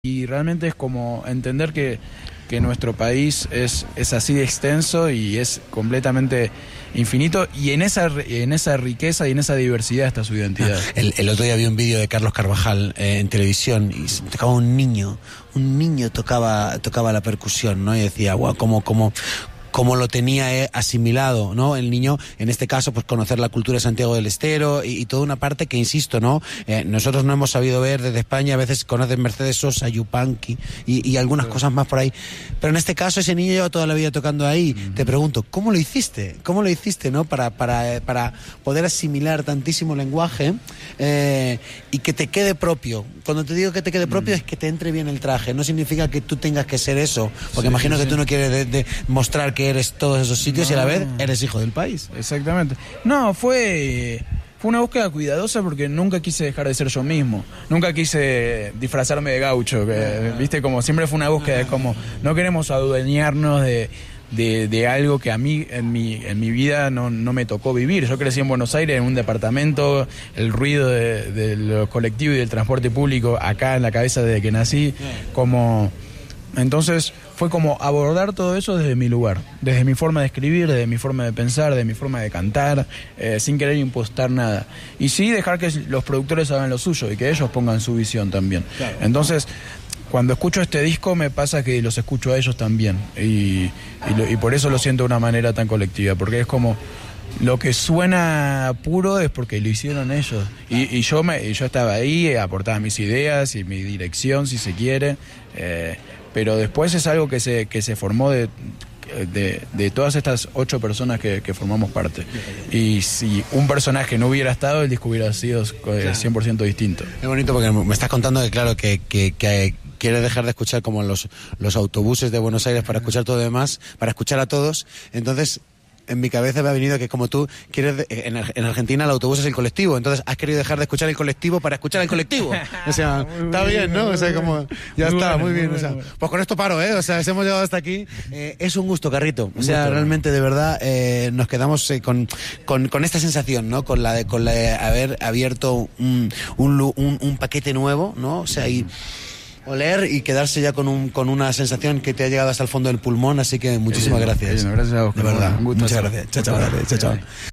Y realmente es como entender que nuestro país es así de extenso y es completamente infinito, y en esa riqueza y en esa diversidad está su identidad. El otro día vi un vídeo de Carlos Carvajal en televisión y tocaba un niño tocaba la percusión, ¿no? Y decía, guau, cómo lo tenía asimilado, ¿no? El niño, en este caso, pues conocer la cultura de Santiago del Estero y toda una parte que, insisto, ¿no? Nosotros no hemos sabido ver desde España, a veces conoces Mercedes Sosa, Yupanqui y algunas cosas más por ahí. Pero en este caso, ese niño lleva toda la vida tocando ahí. Te pregunto, ¿cómo lo hiciste? ¿Cómo lo hiciste, no? Para poder asimilar tantísimo lenguaje y que te quede propio. Cuando te digo que te quede propio es que te entre bien el traje. No significa que tú tengas que ser eso, porque imagino que tú no quieres mostrar que eres todos esos sitios y a la vez eres hijo del país. Exactamente. No, fue una búsqueda cuidadosa porque nunca quise dejar de ser yo mismo. Nunca quise disfrazarme de gaucho. Viste, como siempre fue una búsqueda, es como no queremos adueñarnos de algo que a mí en mi vida no me tocó vivir. Yo crecí en Buenos Aires en un departamento, el ruido de los colectivos y del transporte público acá en la cabeza desde que nací, entonces fue como abordar todo eso desde mi lugar, desde mi forma de escribir, desde mi forma de pensar, desde mi forma de cantar, sin querer impostar nada. Y sí dejar que los productores hagan lo suyo y que ellos pongan su visión también. Claro. Entonces, cuando escucho este disco me pasa que los escucho a ellos también. Y por eso lo siento de una manera tan colectiva, porque es como lo que suena puro es porque lo hicieron ellos. Y yo estaba ahí, aportaba mis ideas y mi dirección, si se quiere. Pero después es algo que se formó de todas estas 8 personas que formamos parte. Y si un personaje no hubiera estado, el disco hubiera sido 100% distinto. Es bonito porque me estás contando que claro, que quieres dejar de escuchar como los autobuses de Buenos Aires para escuchar todo lo demás, para escuchar a todos. Entonces, en mi cabeza me ha venido que como tú quieres, en Argentina el autobús es el colectivo, entonces has querido dejar de escuchar el colectivo para escuchar el colectivo. O sea, está bien, ¿no? O sea, como ya está, muy bien. O sea, pues con esto paro, ¿eh? O sea, hemos llegado hasta aquí. Es un gusto, Carrito. O sea, realmente, de verdad, nos quedamos con esta sensación, ¿no? Con la de haber abierto un paquete nuevo, ¿no? O sea, y oler y quedarse ya con una sensación que te ha llegado hasta el fondo del pulmón, así que muchísimas gracias. Gracias a vos. De verdad, muchas gracias. Chao, chao.